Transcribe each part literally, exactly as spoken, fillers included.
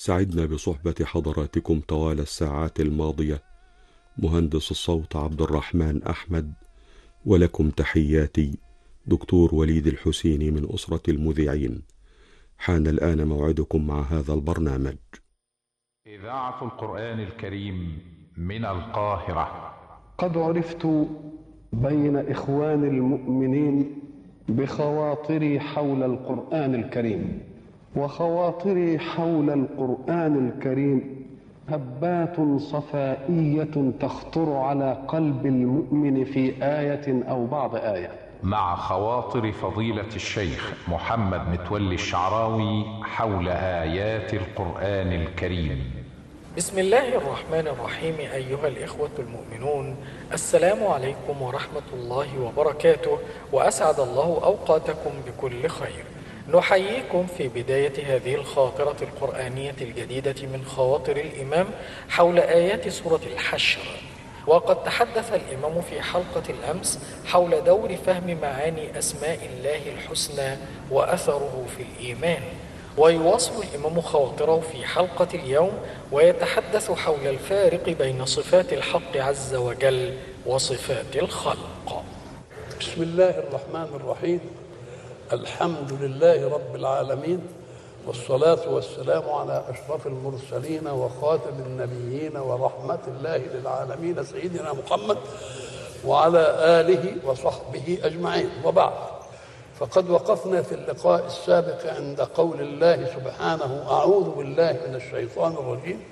سعدنا بصحبة حضراتكم طوال الساعات الماضية. مهندس الصوت عبد الرحمن أحمد، ولكم تحياتي دكتور وليد الحسيني من أسرة المذيعين. حان الآن موعدكم مع هذا البرنامج. إذاعة القرآن الكريم من القاهرة. قد عرفت بين إخوان المؤمنين بخواطري حول القرآن الكريم، وخواطري حول القرآن الكريم هبات صفائية تخطر على قلب المؤمن في آية أو بعض آية. مع خواطر فضيلة الشيخ محمد متولي الشعراوي حول آيات القرآن الكريم. بسم الله الرحمن الرحيم. أيها الإخوة المؤمنون، السلام عليكم ورحمة الله وبركاته، وأسعد الله أوقاتكم بكل خير. نحييكم في بداية هذه الخاطرة القرآنية الجديدة من خواطر الإمام حول آيات سورة الحشر. وقد تحدث الإمام في حلقة الأمس حول دور فهم معاني أسماء الله الحسنى وأثره في الإيمان، ويواصل الإمام خواطره في حلقة اليوم ويتحدث حول الفارق بين صفات الحق عز وجل وصفات الخلق. بسم الله الرحمن الرحيم. الحمد لله رب العالمين، والصلاة والسلام على أشرف المرسلين وخاتم النبيين ورحمة الله للعالمين سيدنا محمد وعلى آله وصحبه أجمعين، وبعد. فقد وقفنا في اللقاء السابق عند قول الله سبحانه: أعوذ بالله من الشيطان الرجيم.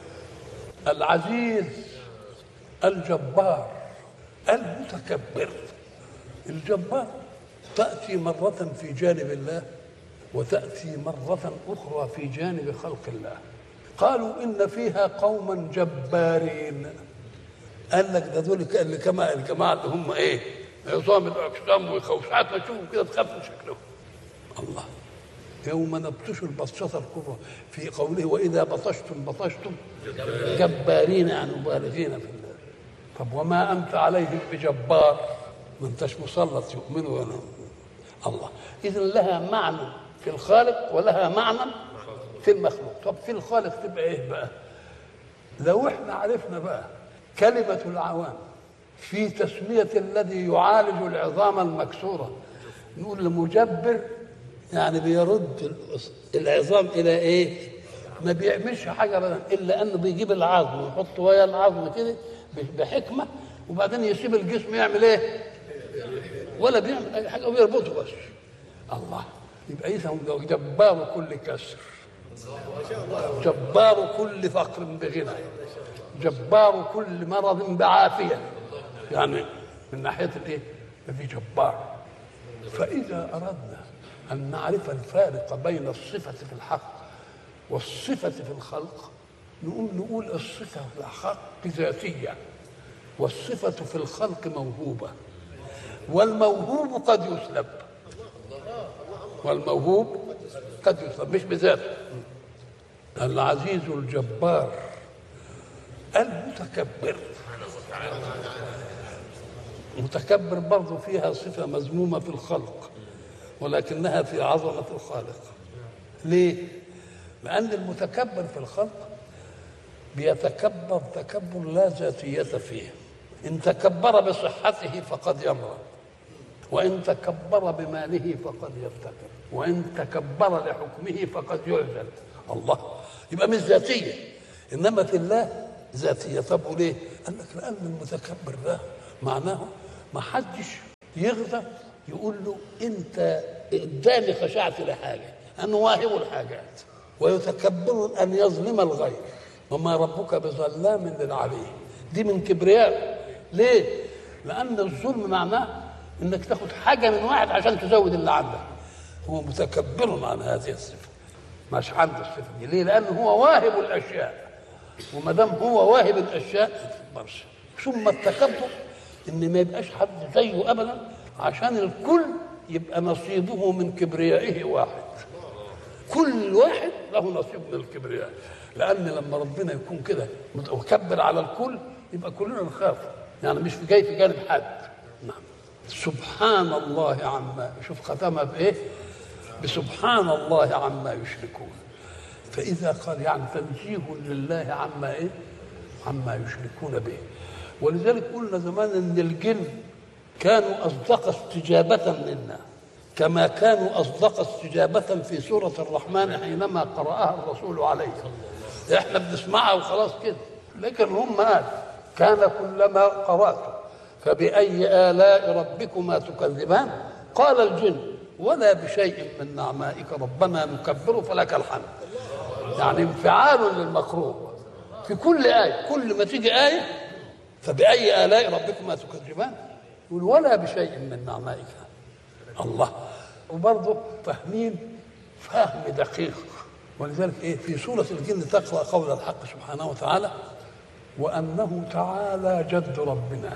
العزيز الجبار المتكبر. الجبار تأتي مرة في جانب الله، وتأتي مرة أخرى في جانب خلق الله. قالوا إن فيها قوما جبارين. قال لك ده دول اللي كما الجماعة اللي هم إيه؟ عظام الأجسام ويخوف، ساعات ما تشوفهم كده تخاف من شكلهم. الله يوم نبطش البطشة الكبرى في قوله: وإذا بطشتم بطشتم جبارين، يعني مبالغين في الله. طب وما أنت عليهم بجبار، ما أنتش مسلط يؤمنوا ولا الله. إذن لها معنى في الخالق ولها معنى في المخلوق. طب في الخالق تبقى إيه بقى؟ لو إحنا عرفنا بقى كلمة العوام في تسمية الذي يعالج العظام المكسورة، نقول المجبر يعني بيرد العظام إلى إيه؟ ما بيعملش حاجة إلا أنه بيجيب العظم ويحط ويا العظم كده بحكمة، وبعدين يسيب الجسم يعمل إيه؟ ولا بيعمل أي حاجة ويربطه بس. الله. يبقى إذا جبار كل كسر، جبار كل فقر بغنى، جبار كل مرض بعافية، يعني من ناحية الايه؟ في جبار. فإذا أردنا أن نعرف الفارق بين الصفة في الحق والصفة في الخلق، نقوم نقول الصفة في الحق ذاتية، والصفة في الخلق موهوبة، والموهوب قد يسلب، والموهوب قد يسلب مش بذاته. العزيز الجبار المتكبر. متكبر برضو فيها صفة مذمومة في الخلق، ولكنها في عظمة الخالق. ليه؟ لأن المتكبر في الخلق بيتكبر تكبر لا ذاتية فيه. إن تكبر بصحته فقد يمرض، وإن تكبر بماله فقد يفتقر، وإن تكبر لحكمه فقد يعزل. الله. يبقى مش ذاتية، إنما في الله ذاتية. طب وليه؟ قال لك لأن المتكبر ده معناه ما حدش يغضب يقول له أنت قدامي خشعت لحاجة، أنه واهب الحاجات، ويتكبر أن يظلم الغير، وما ربك بظلام للعبيد. دي من كبرياء. ليه؟ لأن الظلم معناه إنك تاخد حاجة من واحد عشان تزود اللي عندك. هو متكبر عن هذه الصفة، مش عنده الصفة دي. ليه؟ لأنه هو واهب الأشياء، وما دام هو واهب الأشياء ما يكبرش. ثم التكبر إن ما يبقاش حد زيه أبدا، عشان الكل يبقى نصيبه من كبريائه واحد. كل واحد له نصيب من الكبرياء، لأن لما ربنا يكون كده متكبر على الكل يبقى كلنا نخاف، يعني مش جاي في جانب حد. نعم. سبحان الله عما، شوف ختمها بإيه؟ بسبحان الله عما يشركون. فإذا قال يعني تنزيه لله عما إيه؟ عما يشركون به. ولذلك قلنا زمان إن الجن كانوا أصدق استجابة منا، كما كانوا أصدق استجابة في سورة الرحمن حينما قرأها الرسول عليه. إحنا بنسمعها وخلاص كده، لكن هم قال كان كلما قرأت فبأي آلاء ربكما تكذبان قال الجن ولا بشيء من نعمائك ربنا نكبر فلك الحمد. يعني انفعال للمكروه في كل آية، كل ما تيجي آية فبأي آلاء ربكما تكذبان يقول ولا بشيء من نعمائك الله. وبرضه فاهمين فهم دقيق. ولذلك ايه في سورة الجن تقرأ قول الحق سبحانه وتعالى وأنه تعالى جد ربنا،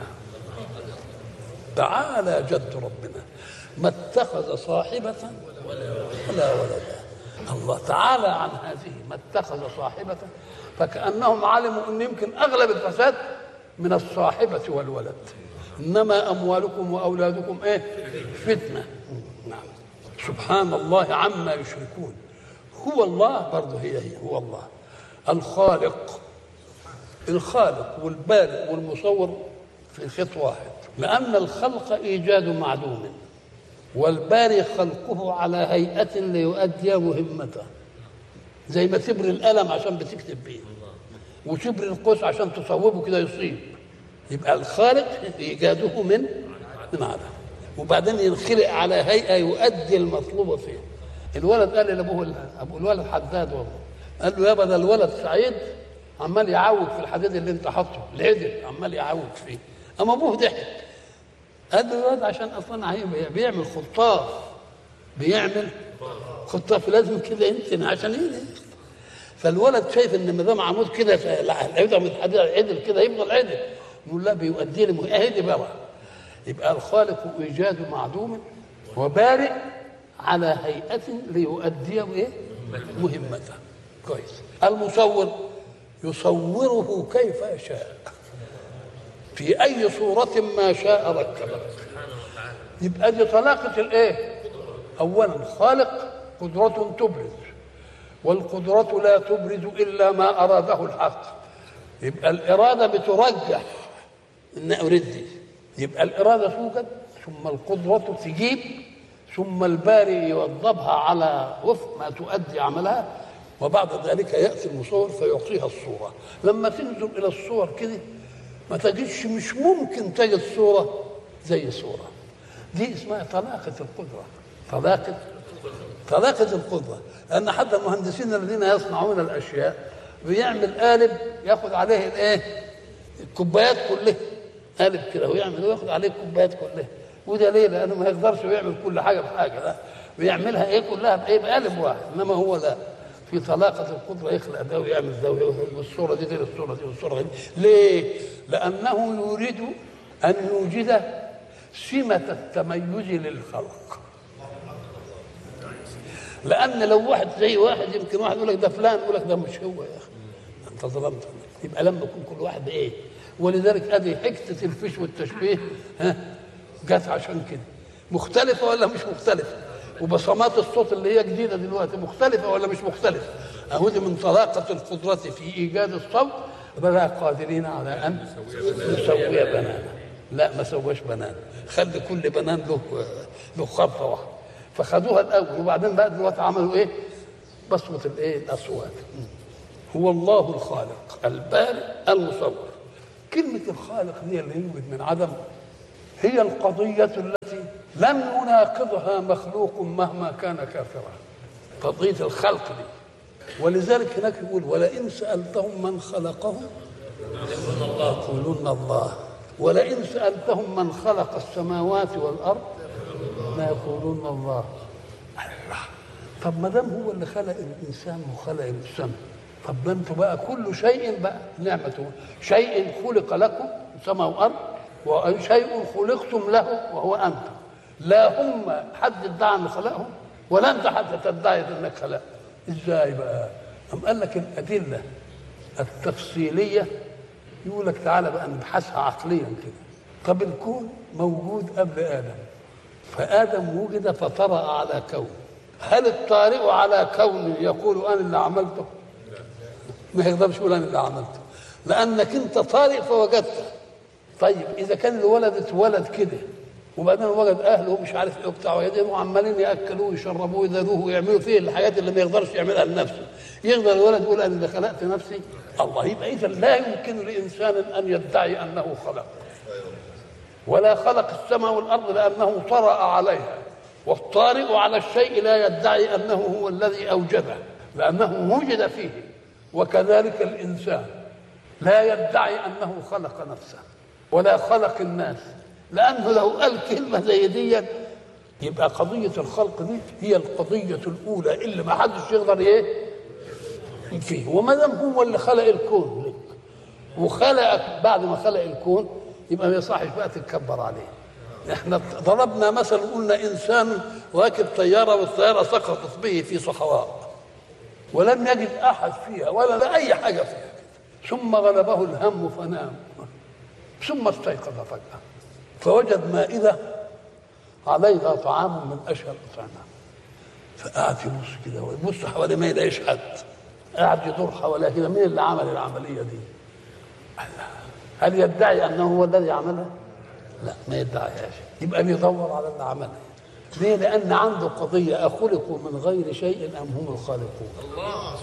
تعالى جد ربنا ما اتخذ صاحبة ولا ولدا. الله تعالى عن هذه ما اتخذ صاحبة، فكأنهم علموا أن يمكن أغلب الفساد من الصاحبة والولد، إنما أموالكم وأولادكم إيه؟ فتنة. نعم سبحان الله عما يشركون. هو الله برضه هي هي هو الله الخالق، الخالق والبارئ والمصور في خط واحد، لأن الخلق إيجاد معدوم والبارئ خلقه على هيئة ليؤدي مهمته، زي ما تبري القلم عشان بتكتب بيه وتبري القوس عشان تصوبه كده يصيب. يبقى الخالق إيجاده من من عدم، وبعدين ينخلق على هيئة يؤدي المطلوب فيه. الولد قال لأبوه أبو الولد حداد والله، قال له يابا ده الولد سعيد عمال يعوج في الحديد اللي انت حاطه العدل عمال يعوج فيه. اما ابوه ضحك قال له الولد عشان اصلا بيعمل خطاف، بيعمل خطاف لازم كده يمكن عشان ايه. فالولد شايف ان ما دام عمود كده هيبقى من الحديد عدل كده يفضل عدل، يقول لا بيؤدي لي اهدي بقى. يبقى الخالق ايجاد معدوم وبارئ على هيئة ليؤدي ايه مهمته. كويس. المصور يصوره كيف يشاء في اي صورة ما شاء ركبه. يبقى دي طلاقة الايه؟ اولا خالق قدرة تبرز، والقدرة لا تبرز الا ما اراده الحق. يبقى الاراده بترجح ان اريد دي، يبقى الاراده توجد ثم القدرة تجيب ثم الباري يوظبها على وفق ما تؤدي عملها، وبعد ذلك يأتي المصور فيعطيها الصورة. لما تنظر إلى الصور كده ما تجدش، مش ممكن تجد صورة زي صورة. دي اسمها طلاقة القدرة، طلاقة طلاقة القدرة. لأن حتى المهندسين الذين يصنعون الأشياء بيعمل قالب ياخد عليه الايه؟ الكوبايات كلها، قالب كده ويعمل وياخد عليه الكوبايات كلها. وده ليه؟ لأنه ما يقدرش يعمل كل حاجة بحاجة، لا بيعملها ايه كلها بايه؟ بقالب واحد. انما هو لا، في طلاقة القدرة يخلق ده ويعمل ده والصورة دي غير الصورة دي والصورة دي. ليه؟ لأنه يريد أن يوجد سمة التميز للخلق. لأن لو واحد زي واحد يمكن واحد يقول لك ده فلان، يقول لك ده مش هو يا أخي أنت ظلمت. يبقى لما يكون كل واحد إيه؟ ولذلك هذه حكة الفش والتشبيه ها جت عشان كده. مختلفة ولا مش مختلفة؟ وبصمات الصوت اللي هي جديدة دلوقتي مختلفة ولا مش مختلفة؟ أهو دي من طلاقة القدرة في إيجاد الصوت. بلا قادرين على أن نسوي بنانا. لا ما سواش بنان، خلي كل بنان له له خرطة واحدة. فخدوها الأول وبعدين بقى دلوقتي عملوا إيه؟ بصمة الإيه؟ الأصوات. هو الله الخالق البارئ المصور. كلمة الخالق دي اللي يوجد من عدم هي القضية التي لم يناقضها مخلوق مهما كان كافرا، قضية الخلق دي. ولذلك هناك يقول ولئن سألتهم من خلقهم يقولون الله، ولئن سألتهم من خلق السماوات والأرض ما يقولون الله. الله طب ما دام هو اللي خلق الإنسان وخلق السماء، طب ما انتوا بقى كل شيء بقى نعمته، شيء خلق لكم سماء وأرض وشيء خلقتم له وهو أنتم. لا هم حد ادعى أن خلقهم ولا أنت حتى تدعي أنك خلق. إزاي بقى؟ أم قال لك الأدلة التفصيلية يقول لك تعالى بقى نبحثها عقليا كده. طب الكون موجود قبل آدم، فآدم وجد فطرأ على كون. هل الطارئ على كونه يقول انا اللي عملته؟ ما يقدرش يقول انا اللي عملته، لانك انت طارئ فوجدته. طيب اذا كان الولد اتولد كده وبعدين وجد اهله مش عارف ايه وبتاع ويدينه عمالين ياكلوه ويشربوه ويذروه ويعملوا فيه الحاجات اللي ما يقدرش يعملها لنفسه، يقدر الولد يقول انا اللي خلقت نفسي؟ الله. يبقى اذا لا يمكن لانسان ان يدعي انه خلق، ولا خلق السماء والارض لانه طرأ عليها، والطارئ على الشيء لا يدعي انه هو الذي اوجده لانه وجد فيه. وكذلك الانسان لا يدعي انه خلق نفسه ولا خلق الناس، لانه لو قال كلمه زي دي يبقى قضيه الخلق دي هي القضيه الاولى اللي ما حدش يقدر ايه فيه. وما دام هو اللي خلق الكون لك وخلقك بعد ما خلق الكون يبقى ما يصحش بقى تتكبر عليه. احنا ضربنا مثلا قلنا انسان راكب طياره والطياره سقطت به في صحراء ولم يجد احد فيها ولا لا اي حاجه فيها، ثم غلبه الهم فنام، ثم استيقظ فجاه فوجد مائده عليها طعام من اشهى الاطعمه، فقعد يبص كده ويبص حواليه ما يلاقيش حد، قاعد يدور حواليه كده مين اللي عمل العمليه دي؟ هل يدعي انه هو الذي عملها؟ لا، ما يدعيهاش، يبقى بيدور على اللي عملها. ليه؟ لان عنده قضيه اخلقوا من غير شيء ام هم الخالقون. الله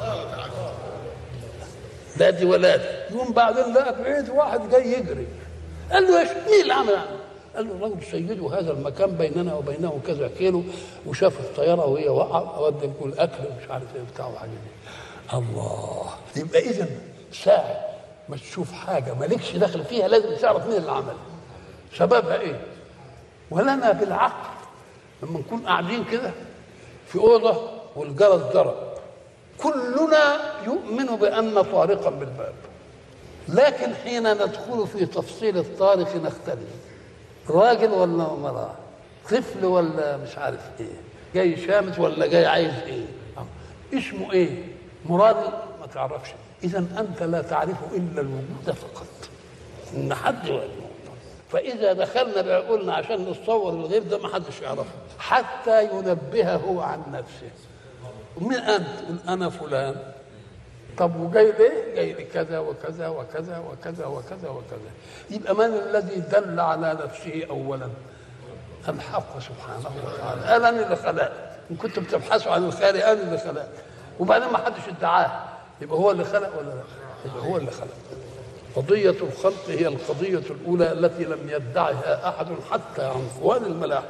لا دي ولا دي. يوم بعدين لقى بعيد واحد جاي يجري، قال له ايش؟ مين اللي عمل؟ قال له الرجل سيده هذا المكان بيننا وبينه كذا كيلو، وشاف الطياره وهي واقعه ودى يقول اكل ومش عارف ايه بتاع وحاجه دي. الله. يبقى اذا ساعه ما تشوف حاجه مالكش دخل فيها لازم تعرف مين اللي عملها، سببها ايه. ولنا بالعقل لما نكون قاعدين كده في اوضه والجرس ضرب كلنا يؤمن بان طارقا بالباب، لكن حين ندخل في تفصيل الطارق نختلف، راجل ولا امراه، طفل ولا مش عارف ايه، جاي شامت ولا جاي عايز ايه، اسمه ايه، مرادي ما تعرفش. اذا انت لا تعرف الا الوجود فقط، ان حد ولا فاذا دخلنا بعقولنا عشان نتصور الغيب ده ما حدش يعرفه حتى ينبهه عن نفسه. ومن انت؟ قل انا فلان. طب وجاي ليه؟ جاي لكذا وكذا وكذا وكذا وكذا وكذا. يبقى من الذي دل على نفسه اولا؟ الحق سبحانه وتعالى. قال انا اللي خلقت، ان كنتم بتبحثوا عن الخالق انا اللي خلقت، وبعدين ما حدش ادعاه، يبقى هو اللي خلق ولا لا؟ يبقى هو اللي خلق. قضية الخلق هي القضية الأولى التي لم يدعها أحد حتى عنفوان الملاحدة.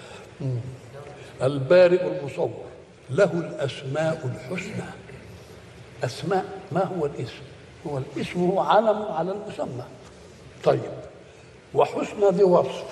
البارئ المصور له الأسماء الحسنى. أسماء، ما هو الاسم؟ هو الاسم هو علم على المسمى. طيب، وحسنى ذي وصف،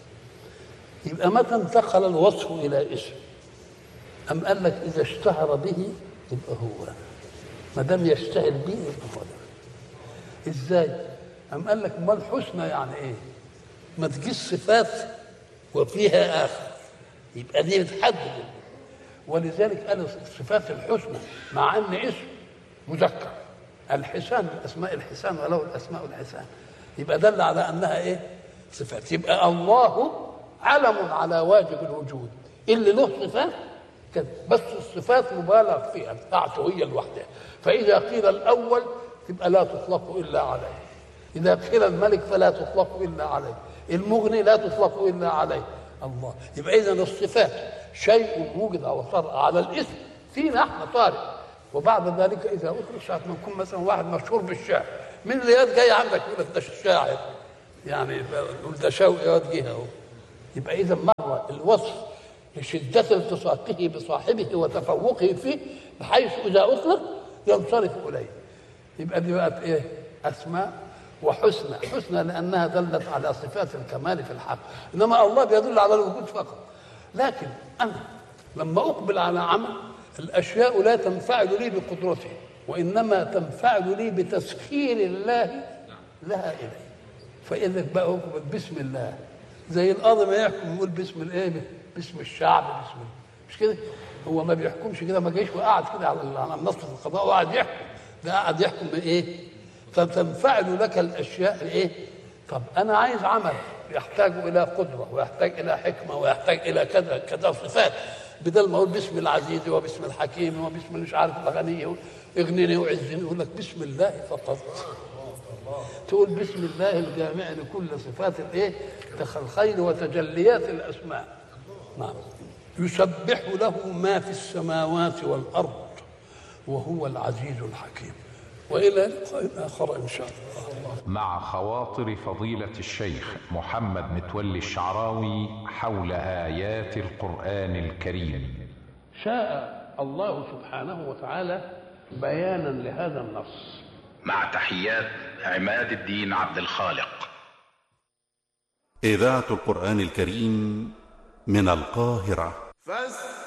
يبقى متى انتقل الوصف إلى اسم؟ أم قال لك إذا اشتهر به يبقى هو، ما دام يشتهر به يبقى هو. ازاي؟ أم قال لك امال حسنى يعني ايه؟ ما تجيش صفات وفيها اخر، يبقى دي بتحدد. ولذلك قال الصفات الحسنى مع ان اسم مذكر، الحسان من اسماء الحسان وله الاسماء الحسان، يبقى دل على انها ايه؟ صفات. يبقى الله علم على واجب الوجود اللي له صفات كده، بس الصفات مبالغ فيها بتاعته هي لوحدها. فاذا قيل الاول تبقى لا تطلق إلا عليه، إذا قيل الملك فلا تطلق إلا عليه، المغني لا تطلق إلا عليه الله. يبقى إذن الصفات شيء وجد وطرأ على الاسم فينا احنا طارئ، وبعد ذلك إذا أطلق ساعة ما نكون مثلا واحد مشهور بالشعر، من اللي ياد جاي عندك يقول لك ده الشاعر، يعني يقول ده شوقي ياد جه اهو. يبقى إذا مرة الوصف لشدة التصاقه بصاحبه وتفوقه فيه بحيث إذا أطلق ينصرف إليه. يبقى دي بقت ايه؟ اسماء وحسنى. حسنى لانها دلت على صفات الكمال في الحق، انما الله بيدل على الوجود فقط. لكن انا لما اقبل على عمل الاشياء لا تنفعل لي بقدرتي، وانما تنفعل لي بتسخير الله لها الي. فاذا بقى اقبل بسم الله، زي القاضي ما يحكم يقول باسم الايه؟ باسم الشعب، باسم مش كده؟ هو ما بيحكمش كده، ما جايش وقعد كده على على منصه القضاء وقعد يحكم، ده قاعد يحكم بايه؟ فتنفعل لك الاشياء ايه؟ طب انا عايز عمل يحتاج الى قدره ويحتاج الى حكمه ويحتاج الى كذا كذا صفات، بدل ما اقول باسم العزيز وباسم الحكيم وباسم مش عارف الغني اغنني وعزني، يقول لك بسم الله فقط. تقول بسم الله الجامع لكل صفات الايه؟ الخير وتجليات الاسماء. نعم. يسبح له ما في السماوات والارض وهو العزيز الحكيم. والى لقاء اخر ان شاء الله. مع خواطر فضيلة الشيخ محمد متولي الشعراوي حول آيات القرآن الكريم. شاء الله سبحانه وتعالى بيانا لهذا النص. مع تحيات عماد الدين عبد الخالق. إذاعة القرآن الكريم من القاهرة.